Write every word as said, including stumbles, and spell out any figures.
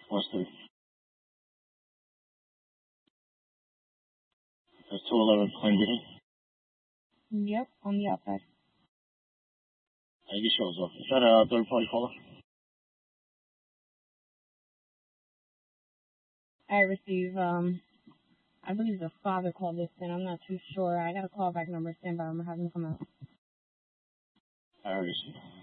What's the? That's two eleven Clinton. Yep, on the outside. I guess shows up. Is that a third party caller? I receive, um, I believe the father called this in. I'm not too sure. I got a callback number. Stand by. I'm having him come out. I already see.